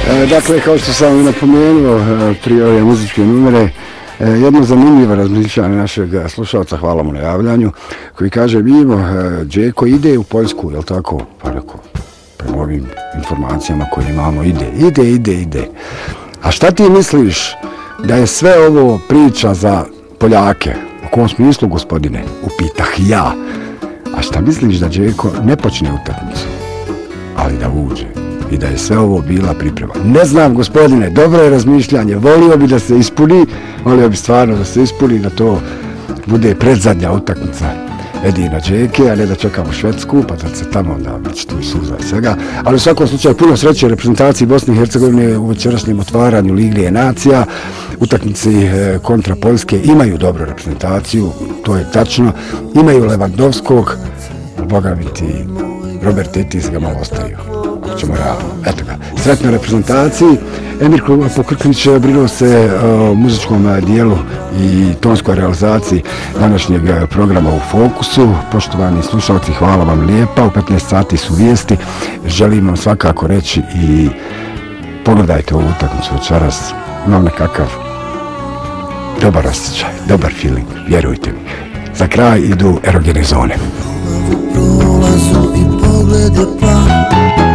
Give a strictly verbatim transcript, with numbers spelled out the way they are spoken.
E, dakle, kao što sam i napomenuo prije ove muzičke numere, e, jedno zanimljivo razmišljanje našeg slušalca, hvala mu na javljanju, koji kaže, vidimo, e, Džeko ide u Poljsku, je li tako? Pa rekao, prema ovim informacijama koje imamo, ide, ide, ide, ide. A šta ti misliš da je sve ovo priča za Poljake? U kom smislu, gospodine? Upitah ja. A šta misliš da Džeko ne počne utakmicu, ali da uđe? I da je sve ovo bila priprema. Ne znam, gospodine, dobro je razmišljanje. Volio bi da se ispuni, volio bi stvarno da se ispuni, da to bude predzadnja utakmica Edina Džeke, a ne da čekamo Švedsku, pa da se tamo onda već tu i suza i svega. Ali u svakom slučaju puno sreće reprezentaciji Bosne i Hercegovine u večerašnjem otvaranju Lige nacija. Utakmici kontra Poljske imaju dobru reprezentaciju, to je tačno. Imaju Levandovskog, boga mi ti Robert Tetis ga malo ostaju. Ćemo realno. Eto ga. Sretno reprezentaciji. Emir Pokrknić brinuo se o muzičkom dijelu i tonskoj realizaciji današnjeg programa U Fokusu. Poštovani slušalci, hvala vam lijepa. U petnaest sati su vijesti. Želim vam svakako reći i pogledajte ovu utakmicu večeras. Imam nekakav dobar osjećaj, dobar feeling, vjerujte mi. Za kraj idu erogene zone. Prolazu i poglede pa